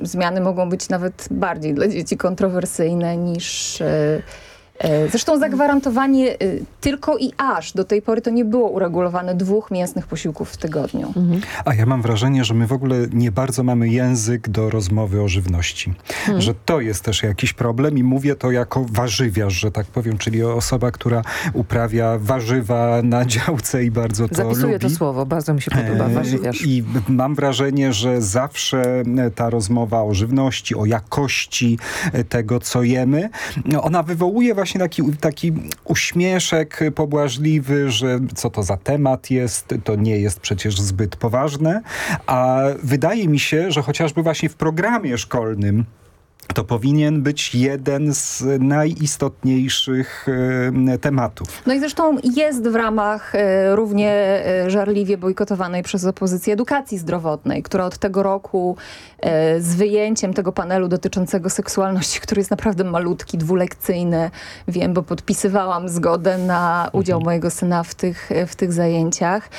zmiany mogą być nawet bardziej dla dzieci kontrowersyjne niż... Zresztą zagwarantowanie tylko i aż do tej pory to nie było uregulowane 2 mięsnych posiłków w tygodniu. A ja mam wrażenie, że my w ogóle nie bardzo mamy język do rozmowy o żywności. Że to jest też jakiś problem i mówię to jako warzywiarz, że tak powiem, czyli osoba, która uprawia warzywa na działce i bardzo to Zapisuję lubi. to słowo, bardzo mi się podoba, warzywiarz. I mam wrażenie, że zawsze ta rozmowa o żywności, o jakości tego, co jemy, ona wywołuje właśnie taki uśmieszek pobłażliwy, że co to za temat jest, to nie jest przecież zbyt poważne, a wydaje mi się, że chociażby właśnie w programie szkolnym to powinien być jeden z najistotniejszych tematów. No i zresztą jest w ramach równie żarliwie bojkotowanej przez opozycję edukacji zdrowotnej, która od tego roku z wyjęciem tego panelu dotyczącego seksualności, który jest naprawdę malutki, 2-lekcyjny, wiem, bo podpisywałam zgodę na udział mojego syna w tych zajęciach.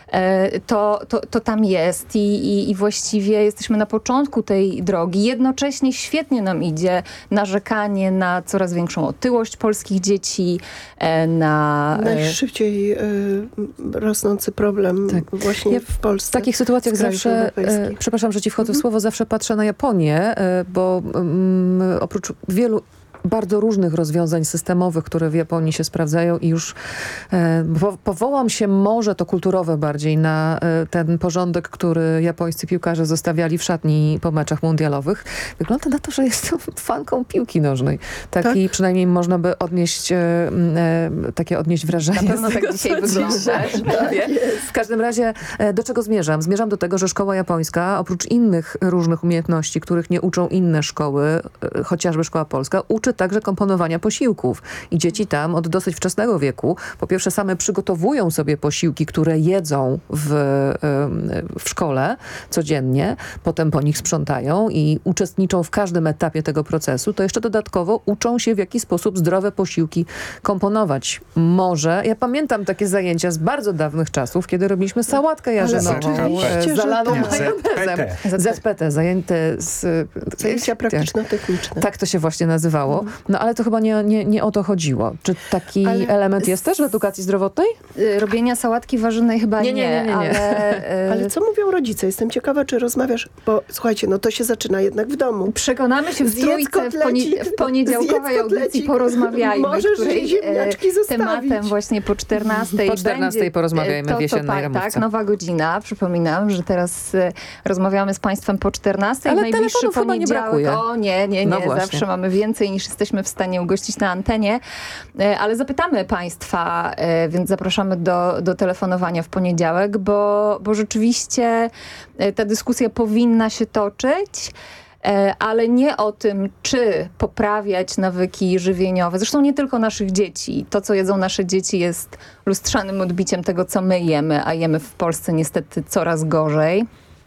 To tam jest i właściwie jesteśmy na początku tej drogi. Jednocześnie świetnie nam idzie narzekanie na coraz większą otyłość polskich dzieci, na... Najszybciej rosnący problem właśnie w Polsce. W takich sytuacjach zawsze, przepraszam, że ci wchodzę w słowo, zawsze patrzę na Japonię, bo oprócz wielu bardzo różnych rozwiązań systemowych, które w Japonii się sprawdzają i już powołam się może to kulturowe bardziej na ten porządek, który japońscy piłkarze zostawiali w szatni po meczach mundialowych. Wygląda na to, że jestem fanką piłki nożnej. Taki przynajmniej można by odnieść odnieść wrażenie. Na pewno tak dzisiaj wyglądasz. W każdym razie do czego zmierzam? Zmierzam do tego, że szkoła japońska oprócz innych różnych umiejętności, których nie uczą inne szkoły, chociażby szkoła polska, uczy także komponowania posiłków. I dzieci tam od dosyć wczesnego wieku, po pierwsze same przygotowują sobie posiłki, które jedzą w szkole codziennie, potem po nich sprzątają i uczestniczą w każdym etapie tego procesu, to jeszcze dodatkowo uczą się, w jaki sposób zdrowe posiłki komponować. Ja pamiętam takie zajęcia z bardzo dawnych czasów, kiedy robiliśmy sałatkę jarzynową zalaną majonezem. ZPT, zajęcia praktyczno-techniczne. Tak to się właśnie nazywało. No ale to chyba nie o to chodziło. Czy taki element jest też w edukacji zdrowotnej? Robienia sałatki warzynej chyba nie. Ale co mówią rodzice? Jestem ciekawa, czy rozmawiasz, bo słuchajcie, no to się zaczyna jednak w domu. Przekonamy się w trójce w poniedziałkowej audycji porozmawiajmy, której tematem właśnie po 14:00 Po 14:00 porozmawiajmy w Jesiennej Ramówce. Tak, nowa godzina. Przypominam, że teraz rozmawiamy z Państwem po 14:00. Ale najbliższy chyba nie brakuje. O nie. No zawsze mamy więcej niż jesteśmy w stanie ugościć na antenie. Ale zapytamy Państwa, więc zapraszamy do telefonowania w poniedziałek, bo rzeczywiście ta dyskusja powinna się toczyć. Ale nie o tym, czy poprawiać nawyki żywieniowe. Zresztą nie tylko naszych dzieci. To, co jedzą nasze dzieci, jest lustrzanym odbiciem tego, co my jemy, a jemy w Polsce niestety coraz gorzej.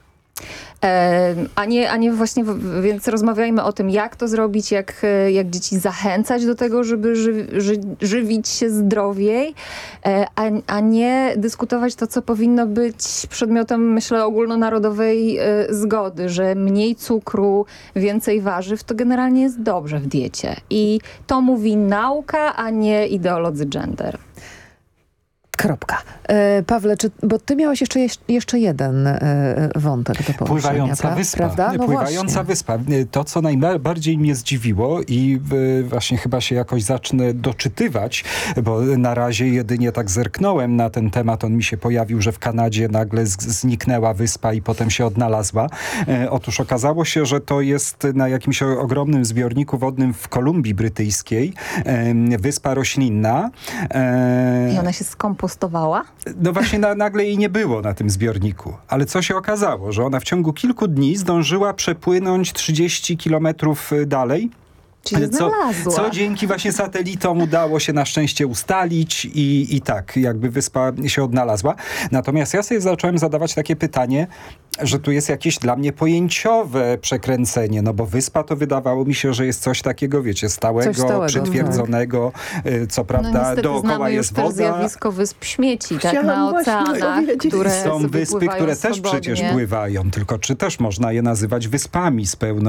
A nie właśnie, więc rozmawiajmy o tym, jak to zrobić, jak dzieci zachęcać do tego, żeby żywić się zdrowiej, a nie dyskutować to, co powinno być przedmiotem, myślę, ogólnonarodowej zgody, że mniej cukru, więcej warzyw, to generalnie jest dobrze w diecie. I to mówi nauka, a nie ideolodzy gender. Pawle, bo ty miałeś jeszcze jeden wątek do poruszenia. Pływająca wyspa. Prawda? No Pływająca wyspa. To, co najbardziej mnie zdziwiło i właśnie chyba się jakoś zacznę doczytywać, bo na razie jedynie tak zerknąłem na ten temat. On mi się pojawił, że w Kanadzie nagle zniknęła wyspa i potem się odnalazła. Otóż okazało się, że to jest na jakimś ogromnym zbiorniku wodnym w Kolumbii Brytyjskiej. Wyspa roślinna. I ona się skompostowała? No właśnie nagle jej nie było na tym zbiorniku. Ale co się okazało? Że ona w ciągu kilku dni zdążyła przepłynąć 30 kilometrów dalej. Czyli co dzięki właśnie satelitom udało się na szczęście ustalić i tak jakby wyspa się odnalazła. Natomiast ja sobie zacząłem zadawać takie pytanie, że tu jest jakieś dla mnie pojęciowe przekręcenie, no bo wyspa to wydawało mi się, że jest coś takiego, wiecie, stałego, przytwierdzonego, co prawda dookoła jest woda. Zjawisko wysp śmieci, tak, na oceanach, które są wyspy, które też swobodnie. przecież pływają, tylko czy też można je nazywać wyspami z pełną